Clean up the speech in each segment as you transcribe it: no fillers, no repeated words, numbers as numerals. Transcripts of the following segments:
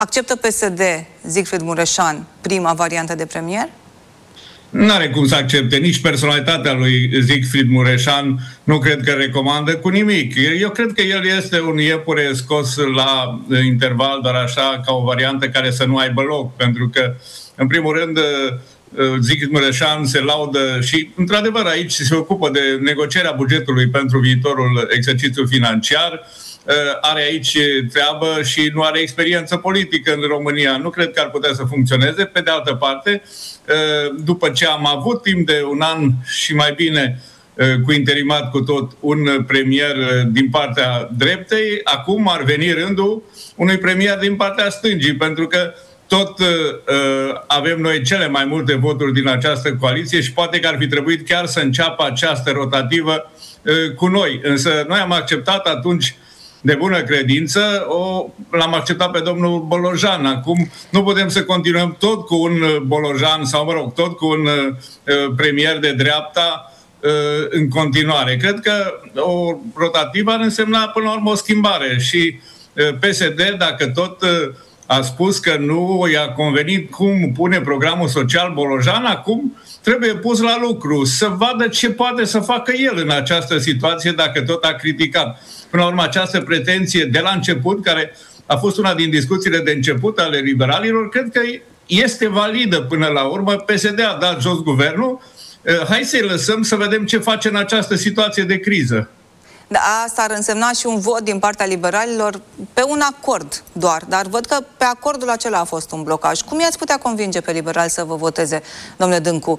Acceptă PSD Siegfried Mureșan prima variantă de premier? N-are cum să accepte. Nici personalitatea lui Siegfried Mureșan nu cred că recomandă cu nimic. Eu cred că el este un iepure scos la interval, doar așa, ca o variantă care să nu aibă loc. Pentru că, în primul rând, Siegfried Mureșan se laudă și, într-adevăr, aici se ocupă de negocierea bugetului pentru viitorul exercițiu financiar. Are aici treabă și nu are experiență politică în România. Nu cred că ar putea să funcționeze. Pe de altă parte, după ce am avut timp de un an și mai bine cu interimat cu tot un premier din partea dreptei, acum ar veni rândul unui premier din partea stângii, pentru că tot avem noi cele mai multe voturi din această coaliție și poate că ar fi trebuit chiar să înceapă această rotativă cu noi. Însă noi am acceptat atunci de bună credință, l-am acceptat pe domnul Bolojan. Acum nu putem să continuăm tot cu un Bolojan sau, mă rog, tot cu un premier de dreapta în continuare. Cred că o rotativă ar însemna până la urmă o schimbare și PSD, dacă tot a spus că nu i-a convenit cum pune programul social Bolojan, acum trebuie pus la lucru, să vadă ce poate să facă el în această situație dacă tot a criticat. Până la urmă, această pretenție de la început, care a fost una din discuțiile de început ale liberalilor, cred că este validă până la urmă. PSD a dat jos guvernul. Hai să-i lăsăm să vedem ce face în această situație de criză. Da, asta ar însemna și un vot din partea liberalilor pe un acord doar, dar văd că pe acordul acela a fost un blocaj. Cum i-ați putea convinge pe liberali să vă voteze, domnule Dâncu?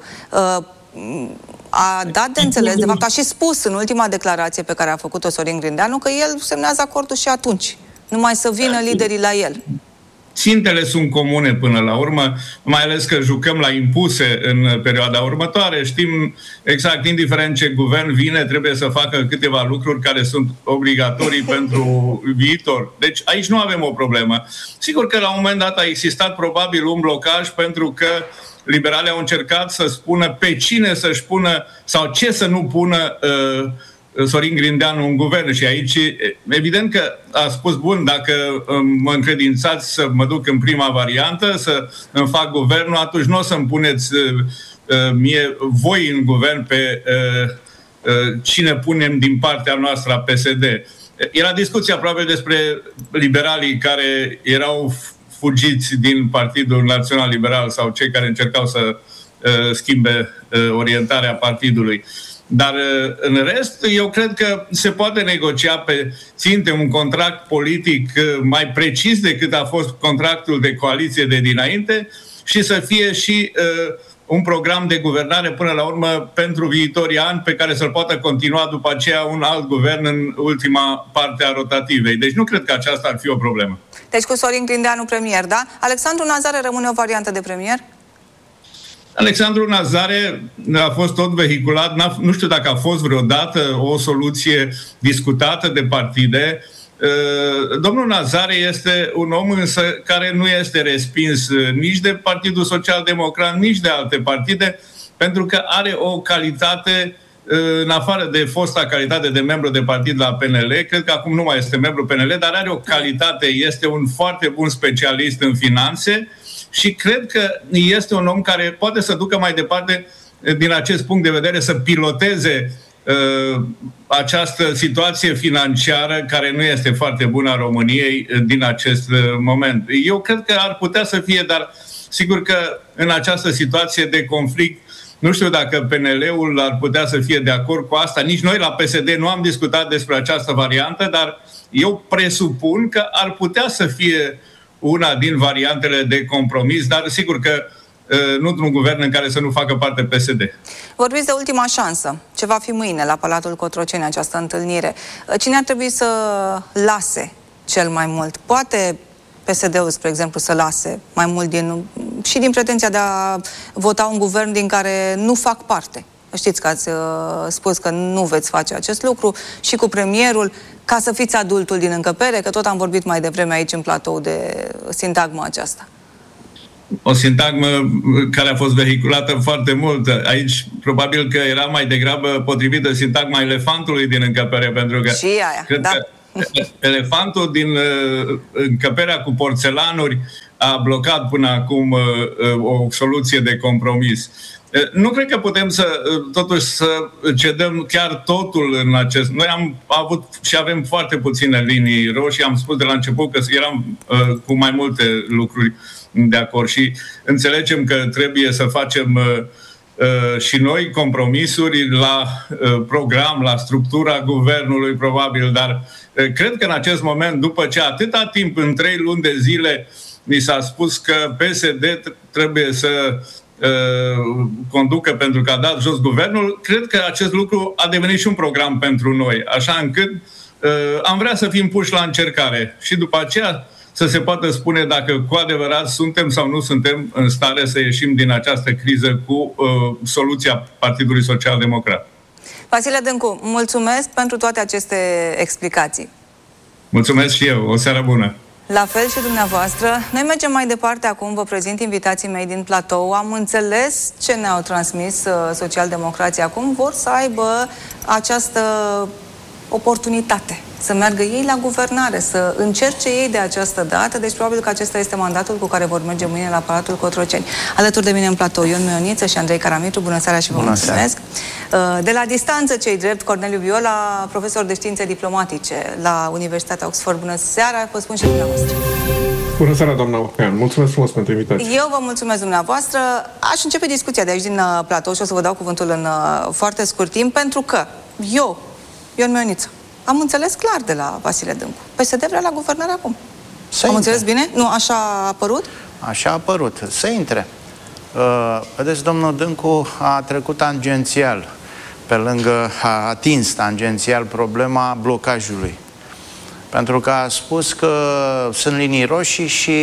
A dat de înțeles, de fapt a și spus în ultima declarație pe care a făcut-o Sorin Grindeanu, că el semnează acordul și atunci, numai să vină liderii la el. Țintele sunt comune până la urmă, mai ales că jucăm la impuse în perioada următoare. Știm exact, indiferent ce guvern vine, trebuie să facă câteva lucruri care sunt obligatorii pentru viitor. Deci aici nu avem o problemă. Sigur că la un moment dat a existat probabil un blocaj pentru că liberalii au încercat să spună pe cine să-și pună sau ce să nu pună Sorin Grindeanu în guvern. Și aici, evident că a spus, bun, dacă mă încredințați să mă duc în prima variantă, să îmi fac guvernul, atunci nu o să-mi puneți mie voi în guvern pe cine punem din partea noastră a PSD. Era discuția probabil despre liberalii care erau fugiți din Partidul Național Liberal sau cei care încercau să schimbe orientarea partidului. Dar în rest, eu cred că se poate negocia pe ținte un contract politic mai precis decât a fost contractul de coaliție de dinainte și să fie și un program de guvernare până la urmă pentru viitorii ani pe care să-l poată continua după aceea un alt guvern în ultima parte a rotativei. Deci nu cred că aceasta ar fi o problemă. Deci cu Sorin Grindeanu premier, da? Alexandru Nazare rămâne o variantă de premier? Alexandru Nazare a fost tot vehiculat, nu știu dacă a fost vreodată o soluție discutată de partide. Domnul Nazare este un om însă care nu este respins nici de Partidul Social Democrat, nici de alte partide, pentru că are o calitate, în afară de fosta calitate de membru de partid la PNL, cred că acum nu mai este membru PNL, dar are o calitate, este un foarte bun specialist în finanțe și cred că este un om care poate să ducă mai departe din acest punct de vedere, să piloteze această situație financiară care nu este foarte bună a României din acest moment. Eu cred că ar putea să fie, dar sigur că în această situație de conflict nu știu dacă PNL-ul ar putea să fie de acord cu asta. Nici noi la PSD nu am discutat despre această variantă, dar eu presupun că ar putea să fie una din variantele de compromis, dar sigur că nu într-un guvern în care să nu facă parte PSD. Vorbiți de ultima șansă. Ce va fi mâine la Palatul Cotroceni, această întâlnire? Cine ar trebui să lase cel mai mult? Poate PSD-ul, spre exemplu, să lase mai mult și din pretenția de a vota un guvern din care nu fac parte. Știți că ați spus că nu veți face acest lucru și cu premierul, ca să fiți adultul din încăpere, că tot am vorbit mai devreme aici în platou de sintagma aceasta. O sintagmă care a fost vehiculată foarte mult. Aici probabil că era mai degrabă potrivită sintagma elefantului din încăpere, pentru că și aia, cred da. că elefantul din încăperea cu porțelanuri a blocat până acum o soluție de compromis. Nu cred că putem totuși să cedăm chiar totul în acest... Noi am avut și avem foarte puține linii roșii, am spus de la început că eram cu mai multe lucruri de acord și înțelegem că trebuie să facem și noi compromisuri la program, la structura guvernului probabil, dar cred că în acest moment, după ce atâta timp, în 3 luni de zile, ni s-a spus că PSD trebuie să conducă pentru că a dat jos guvernul, cred că acest lucru a devenit și un program pentru noi, așa încât am vrea să fim puși la încercare și după aceea să se poată spune dacă cu adevărat suntem sau nu suntem în stare să ieșim din această criză cu soluția Partidului Social Democrat. Vasile Dâncu, mulțumesc pentru toate aceste explicații. Mulțumesc și eu. O seară bună! La fel și dumneavoastră. Noi mergem mai departe acum, vă prezint invitații mei din platou. Am înțeles ce ne-au transmis socialdemocrații acum. Vor să aibă această oportunitate să meargă ei la guvernare, să încerce ei de această dată. Deci probabil că acesta este mandatul cu care vor merge mâine la Palatul Cotroceni. Alături de mine în platou Ion Mioniță și Andrei Caramitru. Bună seara și vă mulțumesc. De la distanță, cei drept, Corneliu Viola, profesor de științe diplomatice la Universitatea Oxford. Bună seara, vă spun și dumneavoastră. Bună seara, doamna Ocean. Mulțumesc frumos pentru invitație. Eu vă mulțumesc dumneavoastră. Aș începe discuția de aici din platou și o să vă dau cuvântul în foarte scurt timp, pentru că eu, Ion Mioniță, am înțeles clar de la Vasile Dâncu. PSD vrea la guvernare acum. Am înțeles bine? Nu, așa a apărut? Așa a apărut. Să intre. Vedeți, domnul Dâncu a trecut tangențial pe lângă, a atins tangențial problema blocajului. Pentru că a spus că sunt linii roșii și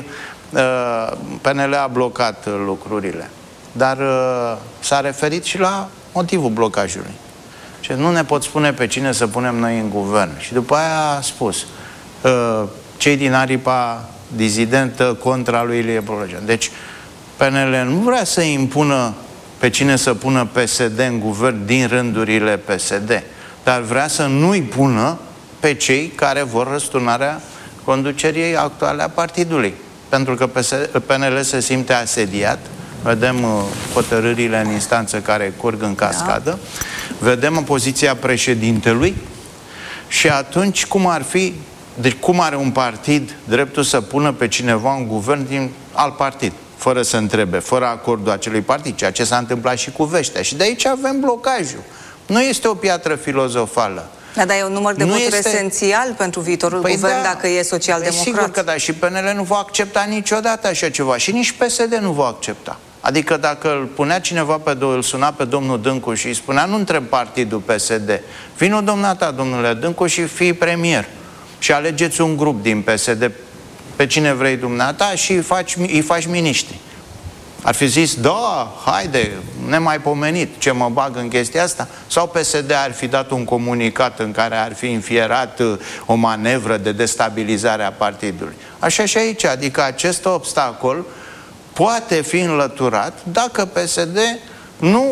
PNL a blocat lucrurile. Dar s-a referit și la motivul blocajului. Și nu ne pot spune pe cine să punem noi în guvern. Și după aia a spus cei din aripa dizidentă contra lui Ilie Bolojan. Deci PNL nu vrea să impună pe cine să pună PSD în guvern din rândurile PSD, dar vrea să nu-i pună pe cei care vor răsturnarea conducerii actuale a partidului. Pentru că PNL se simte asediat. Vedem hotărârile în instanță care curg în cascadă. Vedem poziția președintelui. Și atunci cum ar fi, deci cum are un partid dreptul să pună pe cineva în guvern din alt partid, fără să întrebe, fără acordul acelui partid, ceea ce s-a întâmplat și cu Veștea. Și de aici avem blocajul. Nu este o piatră filozofală. Da, dar e un număr de voturi esențial pentru viitorul guvern, dacă e social-democrat. Sigur că da, și PNL nu va accepta niciodată așa ceva și nici PSD nu va accepta. Adică dacă îl punea cineva îl suna pe domnul Dâncu și îi spunea, nu întreb partidul PSD, vino dumneata, domnule Dâncu, și fii premier și alegeți un grup din PSD pe cine vrei dumneata și îi faci miniștri. Ar fi zis, da, haide, nemaipomenit, ce mă bag în chestia asta? Sau PSD ar fi dat un comunicat în care ar fi înfierat o manevră de destabilizare a partidului. Așa și aici, adică acest obstacol poate fi înlăturat dacă PSD nu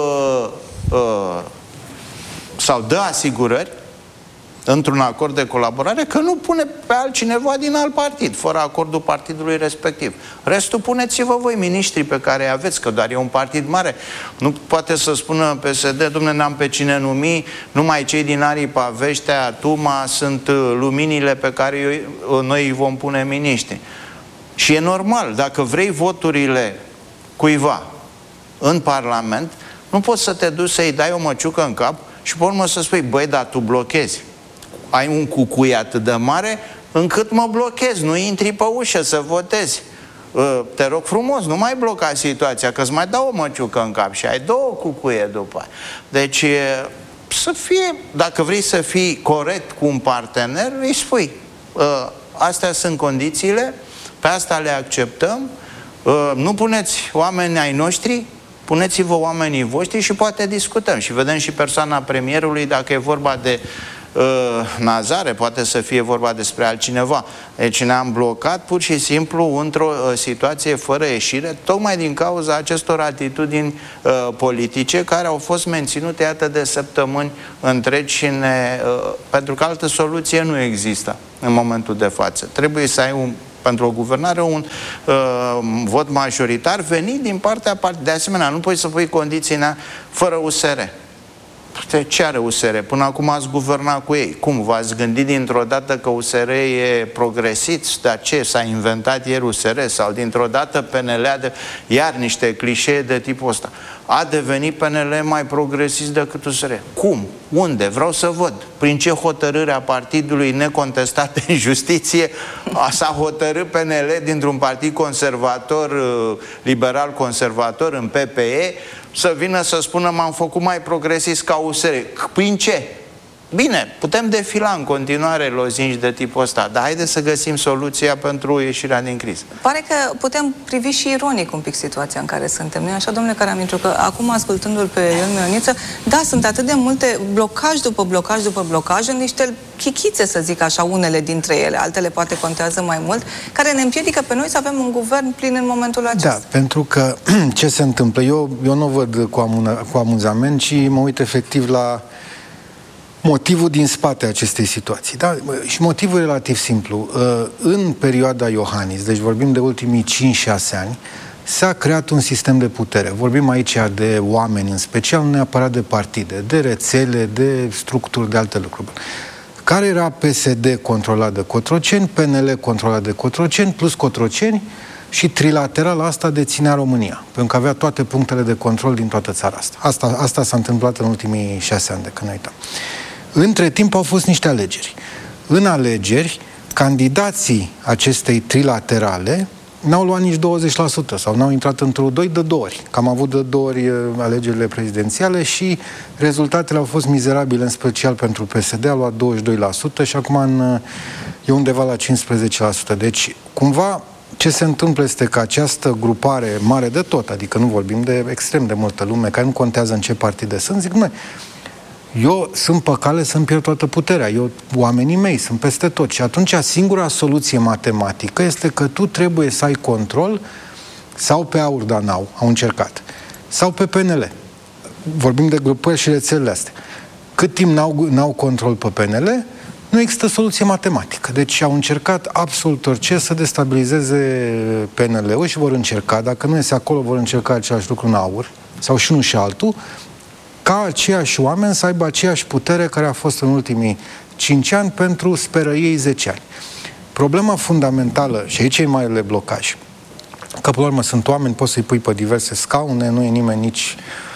sau dă asigurări într-un acord de colaborare că nu pune pe altcineva din alt partid, fără acordul partidului respectiv. Restul puneți-vă voi miniștrii pe care îi aveți, că doar e un partid mare. Nu poate să spună PSD, dom'le, n-am pe cine numi, numai cei din aripa, Veștea, Tuma sunt luminile pe care noi îi vom pune miniștri. Și e normal, dacă vrei voturile cuiva în Parlament, nu poți să te duci să-i dai o măciucă în cap și pe urmă să spui, băi, dar tu blochezi. Ai un cucui atât de mare încât mă blochezi, nu intri pe ușă să votezi. Te rog frumos, nu mai bloca situația, că îți mai dau o măciucă în cap și ai 2 cucuie după aia. Deci, să fie, dacă vrei să fii corect cu un partener, îi spui, astea sunt condițiile, pe asta le acceptăm, nu puneți oameni ai noștri, puneți-vă oamenii voștri și poate discutăm. Și vedem și persoana premierului, dacă e vorba de Nazare, poate să fie vorba despre altcineva. Deci ne-am blocat pur și simplu într-o situație fără ieșire, tocmai din cauza acestor atitudini politice care au fost menținute, iată, de săptămâni întregi și pentru că altă soluție nu există în momentul de față. Trebuie să ai pentru o guvernare un vot majoritar venit din partea partidului. De asemenea, nu poți să pui condiții fără USR. Ce are USR? Până acum ați guvernat cu ei. Cum? V-ați gândit dintr-o dată că USR e progresist? Dar ce? S-a inventat ieri USR? Sau dintr-o dată PNL iar niște clișee de tipul ăsta. A devenit PNL mai progresist decât USR. Cum? Unde? Vreau să văd. Prin ce hotărâre a partidului necontestat în justiție s-a hotărât PNL dintr-un partid conservator, liberal-conservator, în PPE, să vină să spună m-am făcut mai progresist ca USR. Prin ce? Bine, putem defila în continuare lozinci de tipul ăsta, dar haideți să găsim soluția pentru ieșirea din criză. Pare că putem privi și ironic un pic situația în care suntem. Nu-i așa, domnule Karamitru, că acum, ascultându-l pe Ion Mioniță, da, sunt atât de multe blocaj după blocaj după blocaj, în niște chichițe, să zic așa, unele dintre ele, altele poate contează mai mult, care ne împiedică pe noi să avem un guvern plin în momentul acesta. Da, pentru că ce se întâmplă? Eu nu văd cu amuzament, ci mă uit efectiv la motivul din spate acestei situații. Da? Și motivul e relativ simplu. În perioada Iohannis, deci vorbim de ultimii 5-6 ani, s-a creat un sistem de putere. Vorbim aici de oameni în special, nu neapărat de partide, de rețele, de structuri, de alte lucruri. Care era PSD controlat de Cotroceni, PNL controlat de Cotroceni, plus Cotroceni, și trilateral asta deținea România, pentru că avea toate punctele de control din toată țara asta. Asta s-a întâmplat în ultimii 6 ani de când ne uităm. Între timp au fost niște alegeri. În alegeri, candidații acestei trilaterale n-au luat nici 20% sau n-au intrat într-o 2 de 2 ori. Că am avut de 2 ori alegerile prezidențiale și rezultatele au fost mizerabile, în special pentru PSD, a luat 22% și acum e undeva la 15%. Deci, cumva, ce se întâmplă este că această grupare mare de tot, adică nu vorbim de extrem de multă lume, care nu contează în ce partide sunt, zic, măi, eu sunt pe cale să-mi pierd toată puterea, oamenii mei sunt peste tot și atunci singura soluție matematică este că tu trebuie să ai control sau pe AUR, dar au încercat, sau pe PNL. Vorbim de grupări și rețelele astea. Cât timp n-au control pe PNL, nu există soluție matematică. Deci au încercat absolut orice să destabilizeze PNL-ul și vor încerca, dacă nu iese acolo, vor încerca același lucru în AUR, sau și unul și altul, ca aceiași oameni să aibă aceeași putere care a fost în ultimii 5 ani pentru, speră ei, 10 ani. Problema fundamentală, și aici e marele blocaj, că, până la urmă, sunt oameni, poți să-i pui pe diverse scaune, nu e nimeni nici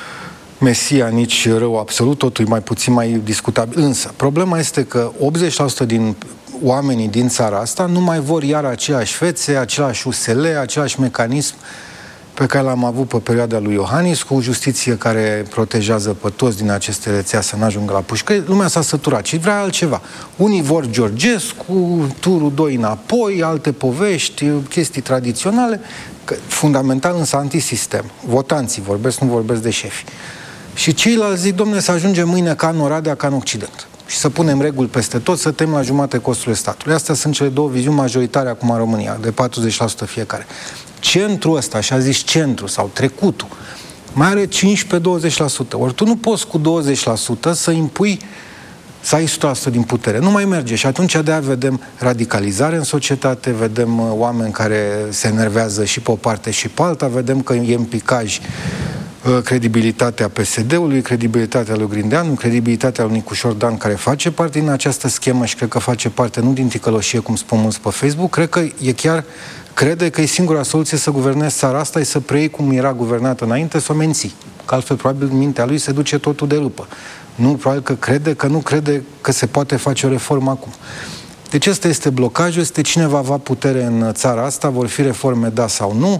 Mesia, nici rău absolut, totul e mai puțin mai discutabil. Însă, problema este că 80% din oamenii din țara asta nu mai vor iar aceeași fețe, același USL, același mecanism pe care l-am avut pe perioada lui Iohannis, cu o justiție care protejează pe toți din aceste rețea să n-ajungă la pușcă. Lumea s-a săturat și vrea altceva. Unii vor Georgescu, turul 2 înapoi, alte povești, chestii tradiționale, fundamental însă antisistem. Votanții vorbesc, nu vorbesc de șefi. Și ceilalți zic, dom'le, să ajungem mâine ca în Oradea, ca în Occident. Și să punem reguli peste tot, să tăiem la jumate costurile statului. Astea sunt cele două viziuni majoritare acum în România, de 40% fiecare. Centrul ăsta, așa zis centru sau trecutul, mai are 15-20%. Ori tu nu poți cu 20% să impui să ai 100% din putere. Nu mai merge. Și atunci de-aia vedem radicalizare în societate, vedem oameni care se enervează și pe o parte și pe alta, vedem că e în picaj credibilitatea PSD-ului, credibilitatea lui Grindeanu, credibilitatea lui Nicușor Dan, care face parte din această schemă și cred că face parte nu din ticăloșie, cum spun mulți pe Facebook, cred că e chiar crede că e singura soluție să guvernezi țara asta, e să preiei cum era guvernată înainte, să o menții. Că altfel, probabil, mintea lui se duce totul de râpă. Nu, probabil că nu crede că se poate face o reformă acum. Deci ăsta este blocajul, este cine va avea putere în țara asta, vor fi reforme, da sau nu,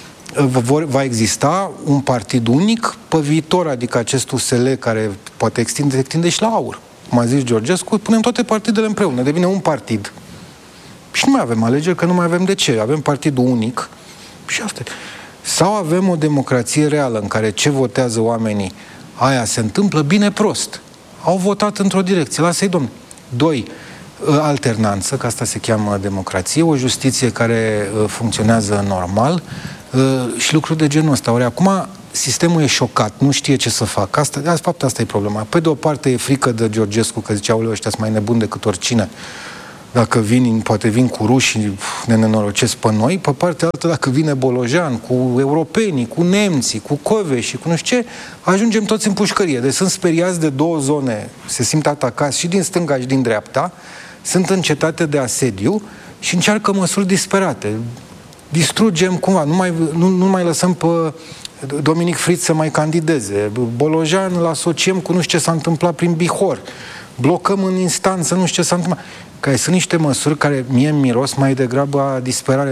va exista un partid unic pe viitor, adică acest USL care poate extinde și la AUR. Cum a zis Georgescu, punem toate partidele împreună, devine un partid. Și nu mai avem alegeri, că nu mai avem de ce. Avem partidul unic și asta. Sau avem o democrație reală în care ce votează oamenii, aia se întâmplă, bine prost. Au votat într-o direcție, lasă-i, domnule. 2. Alternanță, că asta se cheamă democrație, o justiție care funcționează normal și lucruri de genul ăsta. Ori acum sistemul e șocat, nu știe ce să facă. De fapt, asta e problema. Pe de o parte e frică de Georgescu, că ziceau, ăștia sunt mai nebuni decât oricine. Dacă poate vin cu rușii, ne nenorocesc pe noi. Pe partea altă, dacă vine Bolojan, cu europenii, cu nemții, cu coveșii, cu nu știu ce, ajungem toți în pușcărie. Deci sunt speriați de două zone, se simt atacați și din stânga și din dreapta, sunt încetate de asediu și încearcă măsuri disperate. Distrugem cumva, nu mai lăsăm pe Dominic Fritz să mai candideze. Bolojan îl asociem cu nu știu ce s-a întâmplat prin Bihor. Blocăm în instanță, nu știu ce s-a întâmplat. Care sunt niște măsuri care mie îmi miros mai degrabă a disperare,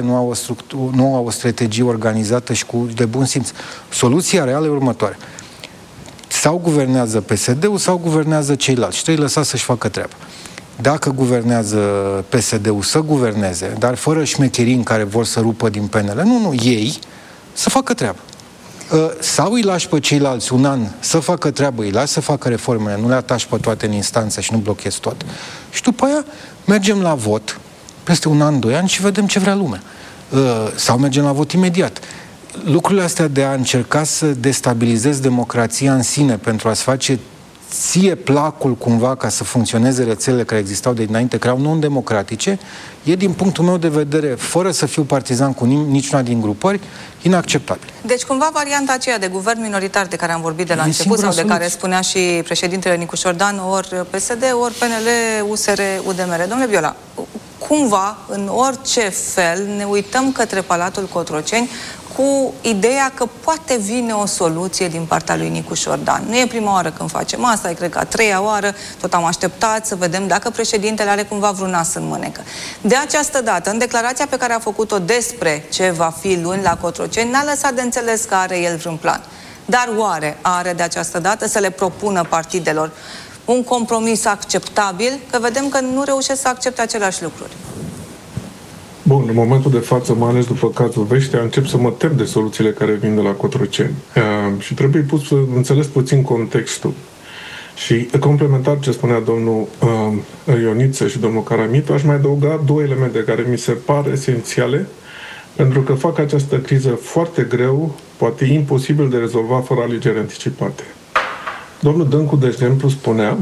nu au o strategie organizată și de bun simț. Soluția reală e următoare. Sau guvernează PSD-ul, sau guvernează ceilalți. Și trebuie lăsat să-și facă treaba. Dacă guvernează PSD-ul, să guverneze, dar fără șmecherii în care vor să rupă din PNL. Nu, ei să facă treaba. Sau îi lași pe ceilalți un an să facă treabă, îi lași să facă reformele, nu le atași pe toate în instanță și nu blochezi tot. Și după aia mergem la vot peste un an, 2 ani și vedem ce vrea lumea. Sau mergem la vot imediat. Lucrurile astea de a încerca să destabilizezi democrația în sine pentru a-ți face ție placul cumva ca să funcționeze rețelele care existau de dinainte, care erau non-democratice, e din punctul meu de vedere, fără să fiu partizan cu niciuna din grupări, inacceptabil. Deci cumva varianta aceea de guvern minoritar de care am vorbit de la început sau de care spunea și președintele Nicu Șordan, ori PSD, ori PNL, USR, UDMR. Domnule Viola, cumva, în orice fel, ne uităm către Palatul Cotroceni cu ideea că poate vine o soluție din partea lui Nicu Șordan. Nu e prima oară când facem asta, e cred că a treia oară, tot am așteptat să vedem dacă președintele are cumva vreun nas în mânecă. De această dată, în declarația pe care a făcut-o despre ce va fi luni la Cotroceni, n-a lăsat de înțeles că are el vreun plan. Dar oare are de această dată să le propună partidelor un compromis acceptabil? Că vedem că nu reușesc să accepte aceleași lucruri. Bun, în momentul de față, mai ales după cazul Veștea, încep să mă tem de soluțiile care vin de la Cotroceni. Și trebuie pus să înțeles puțin contextul. Și complementar ce spunea domnul Ioniță și domnul Caramitu, aș mai adăuga două elemente care mi se par esențiale, pentru că fac această criză foarte greu, poate imposibil de rezolva fără alegeri anticipate. Domnul Dâncu, de exemplu, spunea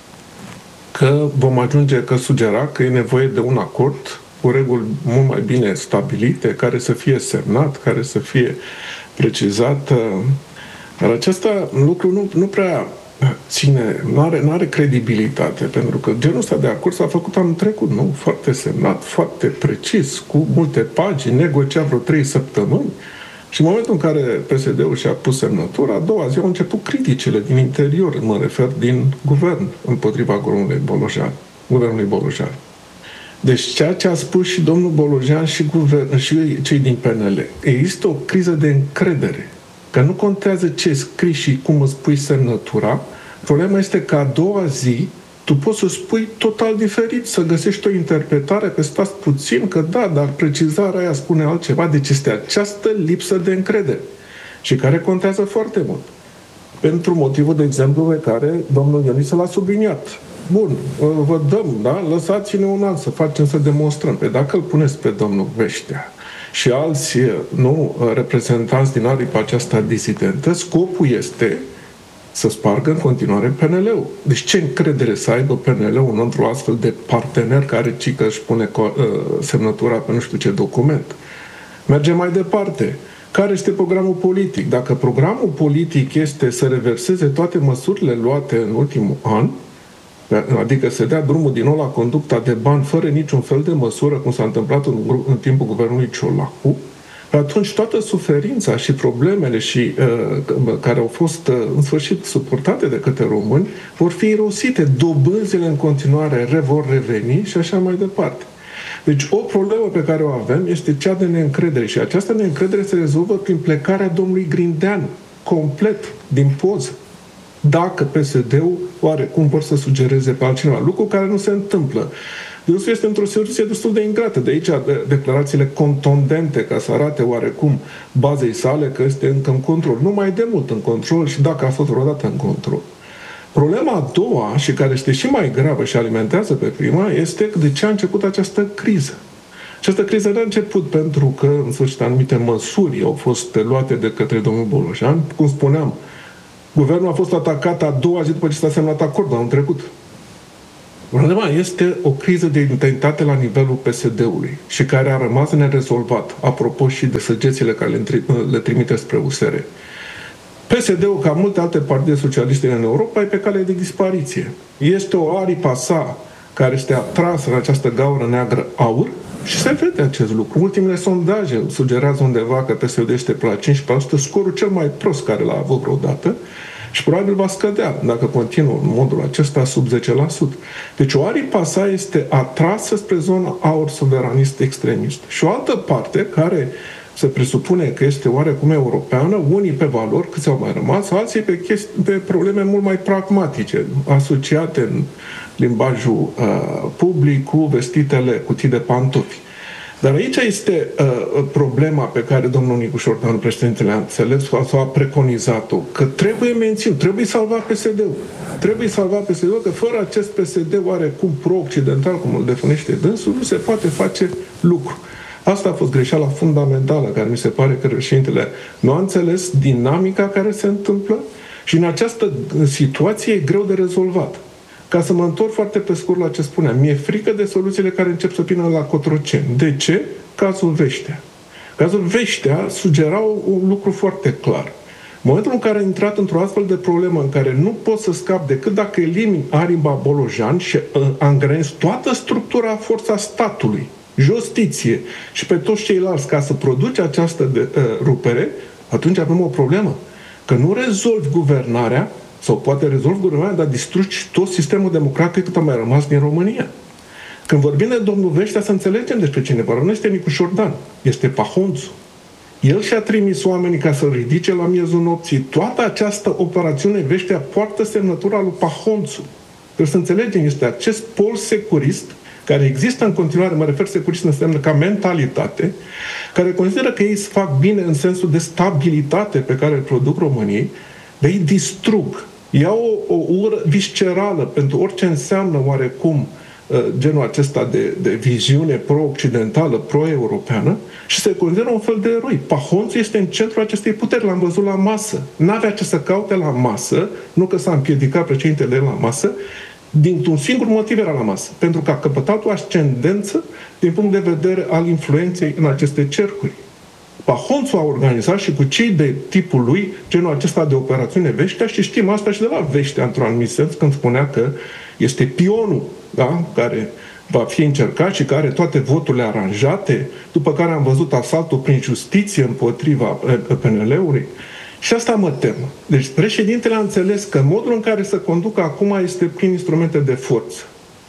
că sugera că e nevoie de un acord cu reguli mult mai bine stabilite, care să fie semnat, care să fie precizat. Dar acest lucru nu prea ține, nu are credibilitate, pentru că genul ăsta de acord s-a făcut anul trecut, nu? Foarte semnat, foarte precis, cu multe pagini, negociat vreo 3 săptămâni. Și în momentul în care PSD-ul și-a pus semnătura, a doua zi au început criticile din interior, mă refer din guvern, împotriva guvernului Bolojan. Deci ceea ce a spus și domnul Bolojan și cei din PNL, există o criză de încredere, că nu contează ce scrii și cum îți pui semnătura, problema este că a doua zi tu poți să spui total diferit, să găsești o interpretare, că stați puțin, că da, dar precizarea aia spune altceva. Deci este această lipsă de încredere și care contează foarte mult. Pentru motivul, de exemplu, pe care domnul Ioniță l-a subliniat. Bun, vă dăm, da? Lăsați-ne un an să facem, să demonstrăm. Pe dacă îl puneți pe domnul Veștea și alți reprezentanți din aripa aceasta disidentă, scopul este să spargă în continuare PNL-ul. Deci ce încredere să aibă PNL-ul într-un astfel de partener care cică își pune semnătura pe nu știu ce document? Mergem mai departe. Care este programul politic? Dacă programul politic este să reverseze toate măsurile luate în ultimul an, adică să dea drumul din nou la conducta de bani fără niciun fel de măsură, cum s-a întâmplat în timpul guvernului Ciolacu, atunci toată suferința și problemele care au fost în sfârșit suportate de către români vor fi irosite, dobânzile în continuare vor reveni și așa mai departe. Deci o problemă pe care o avem este cea de neîncredere și această neîncredere se rezolvă prin plecarea domnului Grindeanu complet din poză. Dacă PSD-ul oarecum vor să sugereze pe altcineva, lucru care nu se întâmplă. Dânsul este într-o situație destul de ingrată. De aici declarațiile contundente ca să arate oarecum bazei sale că este încă în control. Nu mai de mult în control și dacă a fost vreodată în control. Problema a doua, și care este și mai gravă și alimentează pe prima, este de ce a început această criză. Această criză nu a început pentru că, în sfârșit, anumite măsuri au fost luate de către domnul Bolojan. Cum spuneam, guvernul a fost atacat a doua zi după ce s-a semnat acordul anul trecut. Problema este o criză de identitate la nivelul PSD-ului și care a rămas nerezolvat, apropo și de săgețile care le trimite spre USR. PSD-ul, ca multe alte partide socialiste în Europa, e pe cale de dispariție. Este o aripă a sa care este atrasă în această gaură neagră aur și se vede acest lucru. Ultimele sondaje sugerează undeva că PSD este pe la 15%, scorul cel mai prost care l-a avut vreodată, și probabil va scădea, dacă continuă în modul acesta, sub 10%. Deci o aripă a sa este atrasă spre zona aur suveranist extremist. Și o altă parte care se presupune că este oarecum europeană, unii pe valori, câți au mai rămas, alții pe probleme mult mai pragmatice, asociate în limbajul public cu vestitele cutii de pantofi. Dar aici este problema pe care domnul Nicu Șordan, președintele, a înțeles sau a preconizat-o, că trebuie menținut, trebuie salvat PSD-ul. Trebuie salvat PSD-ul, că fără acest PSD oarecum pro-occidental, cum îl definește dânsul, nu se poate face lucru. Asta a fost greșeala fundamentală, care mi se pare că președintele nu a înțeles dinamica care se întâmplă și în această situație e greu de rezolvat. Ca să mă întorc foarte pe scurt la ce spuneam, mi-e frică de soluțiile care încep să vină la Cotroceni. De ce? Cazul Veștea. Cazul Veștea sugera un lucru foarte clar. În momentul în care ai intrat într-o astfel de problemă în care nu poți să scapi decât dacă elimini aripa Bolojan și angrenezi toată structura, forța statului, justiție și pe toți ceilalți ca să produci această rupere, atunci avem o problemă. Că nu rezolvi guvernarea, sau poate rezolvi guvernarea, dar distrugi tot sistemul democratic cât a mai rămas din România. Când vorbim de domnul Veștea, să înțelegem despre cine vorba. Nu este Nicu Șordan, este Pahonțu. El și-a trimis oamenii ca să-l ridice la miezul nopții. Toată această operațiune Veștea poartă semnătura lui Pahonțu. Trebuie să înțelegem, este acest pol securist care există în continuare, mă refer securist înseamnă ca mentalitate, care consideră că ei fac bine în sensul de stabilitate pe care îl produc României, dar ei distrug. Iau o ură viscerală pentru orice înseamnă oarecum genul acesta de viziune pro-occidentală, pro-europeană și se consideră un fel de eroi. Pahonțu este în centrul acestei puteri, l-am văzut la masă. N-avea ce să caute la masă, nu că s-a împiedicat președintele la masă, dintr-un singur motiv era la masă, pentru că a căpătat o ascendență din punct de vedere al influenței în aceste cercuri. Pahonțu a organizat și cu cei de tipul lui genul acesta de operațiune Veștea și știm asta și de la Veștea într-un anumit sens când spunea că este pionul, da? Care va fi încercat și care are toate voturile aranjate, după care am văzut asaltul prin justiție împotriva PNL-ului. Și asta mă tem. Deci președintele a înțeles că modul în care se conducă acum este prin instrumente de forță.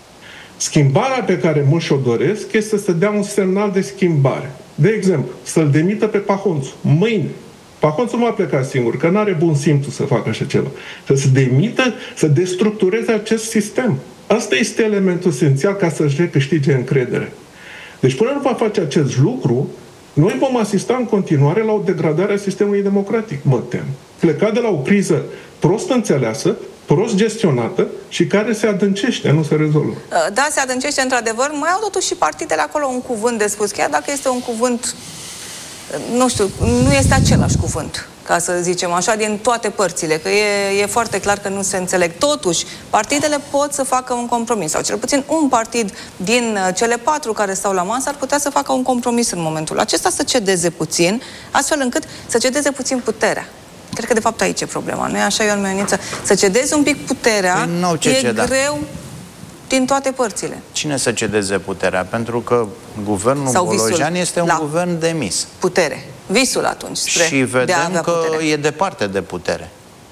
Schimbarea pe mai mult și-o doresc este să dea un semnal de schimbare. De exemplu, să-l demită pe Pahonțu. Mâine. Pahonțu nu va pleca singur, că n-are bun simț să facă așa ceva. Să se demită, să destructureze acest sistem. Asta este elementul esențial ca să-și recâștige încredere. Deci până nu va face acest lucru, noi vom asista în continuare la o degradare a sistemului democratic, mă tem. Plecat de la o criză prost înțeleasă, prost gestionată și care se adâncește, nu se rezolvă. Da, se adâncește într-adevăr. Mai au totuși și partidele acolo un cuvânt de spus, chiar dacă este un cuvânt, nu știu, nu este același cuvânt, ca să zicem așa, din toate părțile, că e foarte clar că nu se înțeleg. Totuși, partidele pot să facă un compromis, sau cel puțin un partid din cele 4 care stau la masă ar putea să facă un compromis în momentul acesta, să cedeze puțin, astfel încât să cedeze puțin puterea. Cred că de fapt aici e problema, nu e așa, Ion Meniță? Să cedezi un pic puterea e greu din toate părțile. Cine să cedeze puterea? Pentru că guvernul Bolojan este un guvern demis. Putere. Visul atunci spre și vedem de a avea că putere. E departe de putere.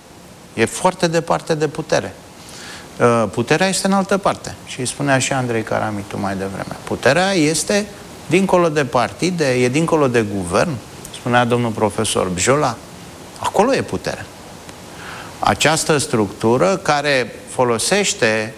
E foarte departe de putere. Puterea este în altă parte. Și spunea și Andrei Caramitu mai devreme. Puterea este dincolo de partide, e dincolo de guvern. Spunea domnul profesor Bjola. Acolo e puterea. Această structură care folosește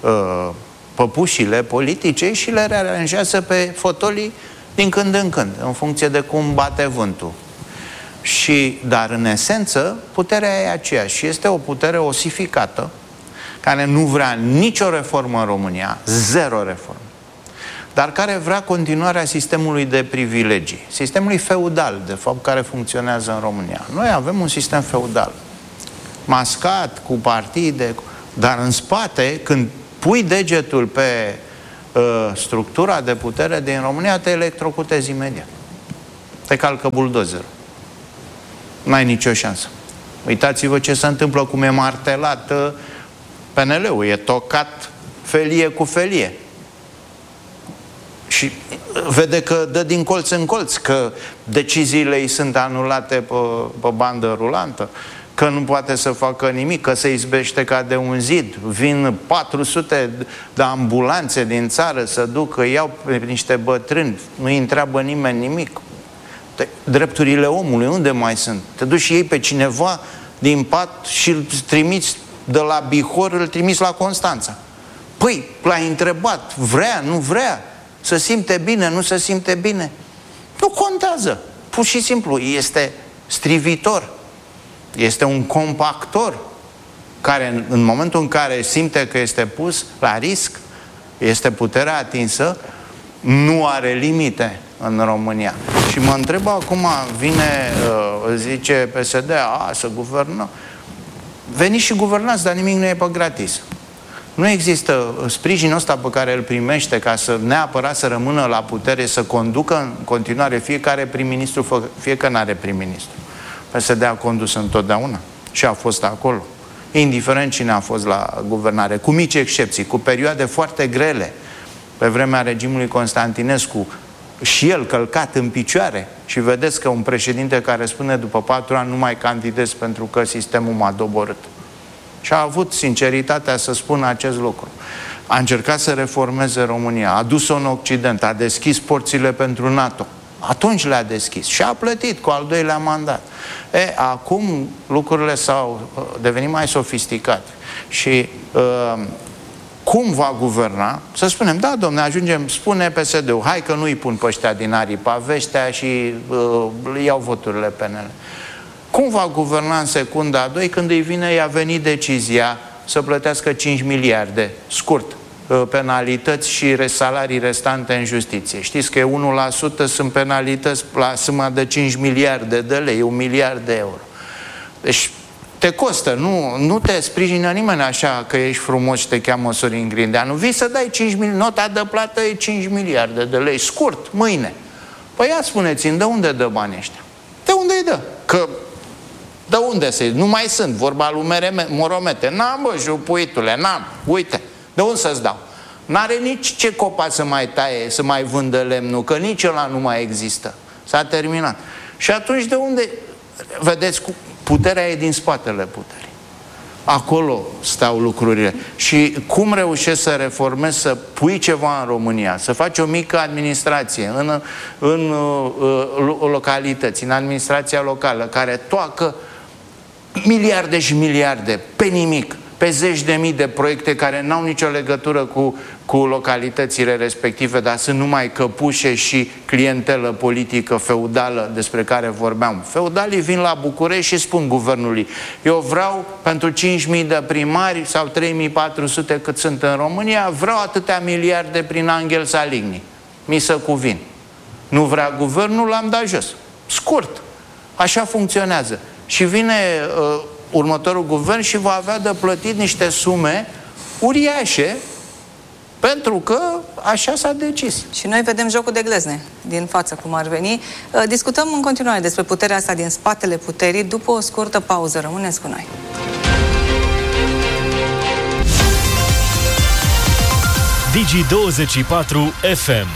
păpușile politice și le rearanjează pe fotolii din când în când, în funcție de cum bate vântul. Dar în esență, puterea e aceeași și este o putere osificată, care nu vrea nicio reformă în România, zero reformă, dar care vrea continuarea sistemului de privilegii, sistemului feudal, de fapt, care funcționează în România. Noi avem un sistem feudal, mascat, cu partide, dar în spate, când pui degetul pe structura de putere din România, te electrocutezi imediat. Te calcă buldozerul. N-ai nicio șansă. Uitați-vă ce se întâmplă, cum e martelat PNL-ul, e tocat felie cu felie. Și vede că dă din colț în colț, că deciziile îi sunt anulate pe bandă rulantă, că nu poate să facă nimic, că se izbește ca de un zid. Vin 400 de ambulanțe din țară să ducă, iau pe niște bătrâni, nu-i întreabă nimeni nimic. Drepturile omului, unde mai sunt? Te duci și iei pe cineva din pat și îl trimiți de la Bihor, îl trimiți la Constanța. Păi, l-ai întrebat, vrea, nu vrea? Se simte bine, nu se simte bine? Nu contează. Pur și simplu, este strivitor. Este un compactor care, în momentul în care simte că este pus la risc, este puterea atinsă, nu are limite în România. Și mă întreb acum, vine, zice PSD, să guvernăm. Veniți și guvernați, dar nimic nu e pe gratis. Nu există sprijinul ăsta pe care îl primește ca să neapărat să rămână la putere, să conducă în continuare fiecare prim-ministru, fie că n-are prim-ministru. PSD a condus întotdeauna și a fost acolo, indiferent cine a fost la guvernare, cu mici excepții, cu perioade foarte grele. Pe vremea regimului Constantinescu, și el călcat în picioare, și vedeți că un președinte care spune după 4 ani nu mai candidez pentru că sistemul m-a doborât. Și a avut sinceritatea să spună acest lucru. A încercat să reformeze România, a dus-o în Occident, a deschis porțile pentru NATO. Atunci le-a deschis și a plătit cu al doilea mandat. Acum lucrurile s-au devenit mai sofisticate. Și cum va guverna? Să spunem, da, domne, ajungem, spune PSD-ul, hai că nu-i pun pe ăștia din aripa veștea și iau voturile PNL. Cum va guverna în secunda a 2 când îi vine, i-a venit decizia să plătească 5 miliarde, scurt, penalități și salarii restante în justiție? Știți că 1% sunt penalități la suma de 5 miliarde de lei, 1 miliard de euro. Deci te costă, nu te sprijină nimeni așa că ești frumos și te cheamă Sorin Grindea. Nu vii să dai 5 miliarde, nota de plată e 5 miliarde de lei, scurt, mâine. Păi ia spuneți-mi, de unde dă banii ăștia? De unde îi dă? Că de unde să-i? Nu mai sunt, vorba lui Moromete. N-am, bă, jupuitule, n-am, uite, de unde să-ți dau? N-are nici ce copa să mai taie, să mai vândă lemnul, că nici ăla nu mai există. S-a terminat. Și atunci de unde? Vedeți, puterea e din spatele puterii. Acolo stau lucrurile. Și cum reușești să reformezi, să pui ceva în România, să faci o mică administrație în localități, în administrația locală, care toacă miliarde și miliarde pe nimic, pe zeci de mii de proiecte care n-au nicio legătură cu localitățile respective, dar sunt numai căpușe și clientelă politică feudală despre care vorbeam. Feudalii vin la București și spun guvernului: eu vreau pentru 5.000 de primari sau 3.400 cât sunt în România, vreau atâtea miliarde prin Angel Saligny. Mi se cuvin. Nu vrea guvernul, l-am dat jos. Scurt. Așa funcționează. Și vine următorul guvern și va avea de plătit niște sume uriașe pentru că așa s-a decis. Și noi vedem jocul de glezne din față, cum ar veni. Discutăm în continuare despre puterea asta din spatele puterii după o scurtă pauză. Rămâneți cu noi. Digi24 FM.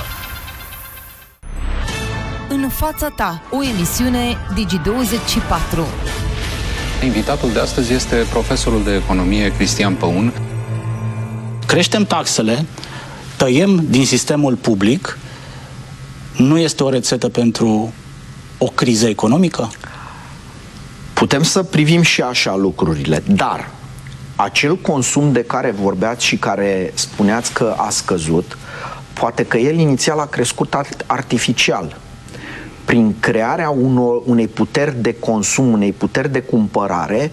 În fața ta, o emisiune Digi24. Invitatul de astăzi este profesorul de economie Cristian Păun. Creștem taxele, tăiem din sistemul public, nu este o rețetă pentru o criză economică? Putem să privim și așa lucrurile, dar acel consum de care vorbeați și care spuneați că a scăzut, poate că el inițial a crescut artificial, prin crearea unei puteri de consum, unei puteri de cumpărare,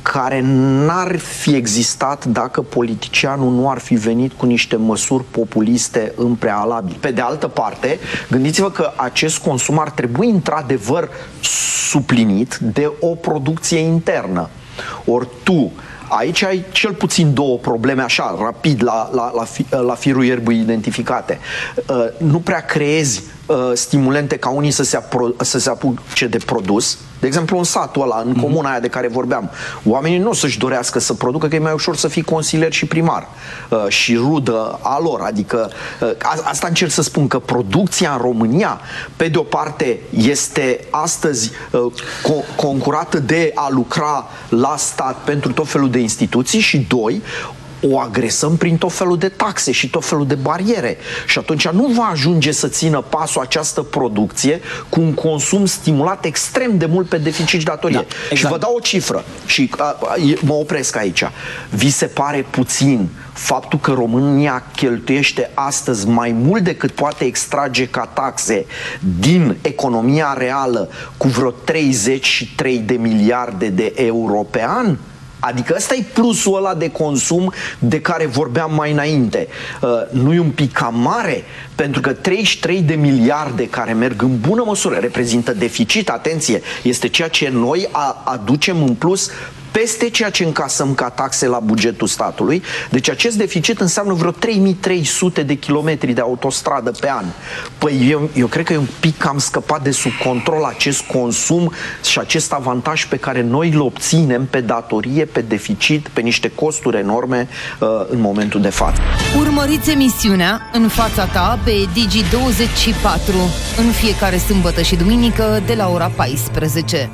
care n-ar fi existat dacă politicianul nu ar fi venit cu niște măsuri populiste în prealabil. Pe de altă parte, gândiți-vă că acest consum ar trebui într-adevăr suplinit de o producție internă. Ori tu aici ai cel puțin două probleme, așa, rapid, la firul ierbii identificate. Nu prea creezi stimulente ca unii să se apuce de produs. De exemplu, în satul ăla, în comuna aia de care vorbeam, oamenii nu o să-și dorească să producă, că e mai ușor să fii consilier și primar și rudă a lor. Adică, asta încerc să spun, că producția în România, pe de o parte, este astăzi concurată de a lucra la stat pentru tot felul de instituții și, doi, o agresăm prin tot felul de taxe și tot felul de bariere. Și atunci nu va ajunge să țină pasul această producție cu un consum stimulat extrem de mult pe deficit și datorie. Da, exact. Și vă dau o cifră și mă opresc aici. Vi se pare puțin faptul că România cheltuiește astăzi mai mult decât poate extrage ca taxe din economia reală cu vreo 33 de miliarde de euro pe an? Adică ăsta e plusul ăla de consum de care vorbeam mai înainte. Nu e un pic cam mare? Pentru că 33 de miliarde care merg în bună măsură reprezintă deficit, atenție, este ceea ce noi aducem în plus peste ceea ce încasăm ca taxe la bugetul statului. Deci acest deficit înseamnă vreo 3300 de kilometri de autostradă pe an. Păi eu cred că e un pic cam scăpat de sub control acest consum și acest avantaj pe care noi îl obținem pe datorie, pe deficit, pe niște costuri enorme în momentul de față. Urmăriți emisiunea În fața ta pe Digi24 în fiecare sâmbătă și duminică de la ora 14.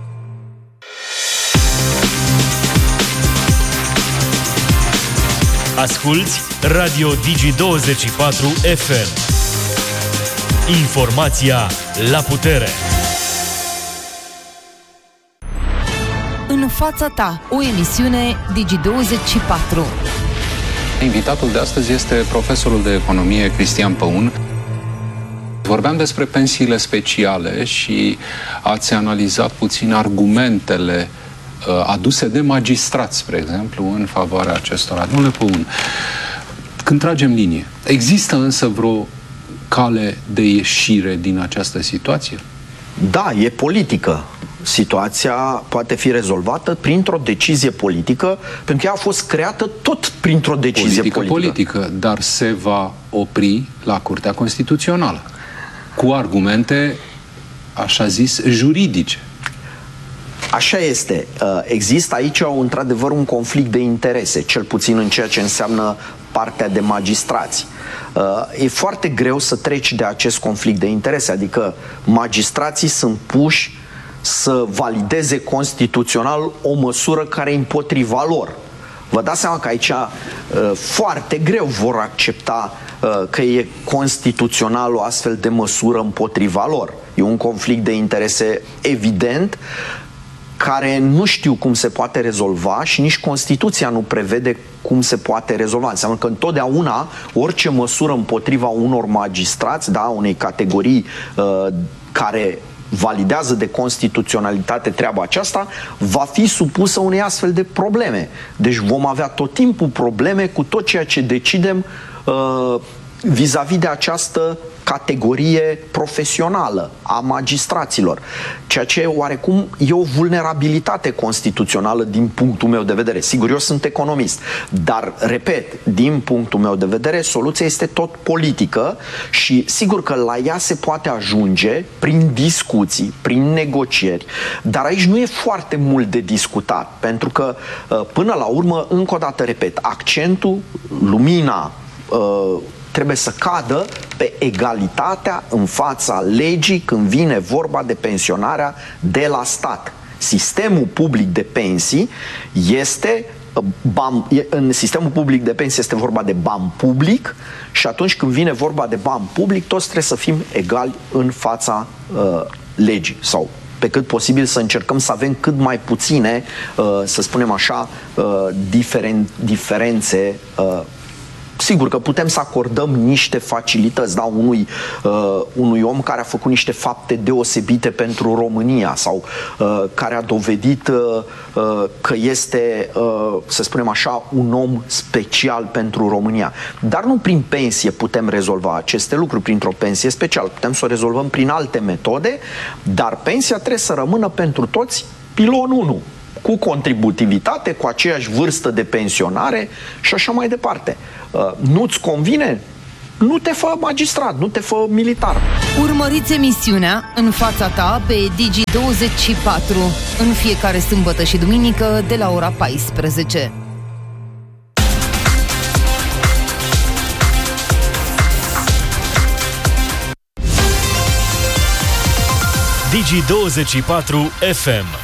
Asculți Radio Digi24 FM. Informația la putere. În fața ta, o emisiune Digi24. Invitatul de astăzi este profesorul de economie Cristian Păun. Vorbeam despre pensiile speciale și ați analizat puțin argumentele aduse de magistrați, spre exemplu, în favoarea acestora. Domnule Păun, când tragem linie, există însă vreo cale de ieșire din această situație? Da, e politică. Situația poate fi rezolvată printr-o decizie politică, pentru că ea a fost creată tot printr-o decizie politică. Dar se va opri la Curtea Constituțională cu argumente, așa zis, juridice. Așa este. Există aici într-adevăr un conflict de interese, cel puțin în ceea ce înseamnă partea de magistrați. E foarte greu să treci de acest conflict de interese, adică magistrații sunt puși să valideze constituțional o măsură care e împotriva lor. Vă dați seama că aici foarte greu vor accepta că e constituțional o astfel de măsură împotriva lor. E un conflict de interese evident, care nu știu cum se poate rezolva și nici Constituția nu prevede cum se poate rezolva. Înseamnă că întotdeauna orice măsură împotriva unor magistrați, da, unei categorii care validează de constituționalitate treaba aceasta, va fi supusă unei astfel de probleme. Deci vom avea tot timpul probleme cu tot ceea ce decidem vis-a-vis de această categorie profesională a magistraților. Ceea ce oarecum e o vulnerabilitate constituțională din punctul meu de vedere. Sigur, eu sunt economist, dar, repet, din punctul meu de vedere, soluția este tot politică și sigur că la ea se poate ajunge prin discuții, prin negocieri, dar aici nu e foarte mult de discutat, pentru că, până la urmă, încă o dată, repet, accentul, lumina trebuie să cadă pe egalitatea în fața legii când vine vorba de pensionarea de la stat. Sistemul public de pensii este în sistemul public de pensii este vorba de bani public și atunci când vine vorba de bani public, toți trebuie să fim egali în fața legii sau pe cât posibil să încercăm să avem cât mai puține, să spunem așa, diferențe Sigur că putem să acordăm niște facilități, da, unui om care a făcut niște fapte deosebite pentru România sau care a dovedit că este, să spunem așa, un om special pentru România. Dar nu prin pensie putem rezolva aceste lucruri, printr-o pensie specială. Putem să o rezolvăm prin alte metode, dar pensia trebuie să rămână pentru toți pilon 1. Cu contributivitate, cu aceeași vârstă de pensionare și așa mai departe. Nu-ți convine? Nu te fă magistrat, nu te fă militar. Urmăriți emisiunea În fața ta pe Digi24 în fiecare sâmbătă și duminică de la ora 14. Digi24 FM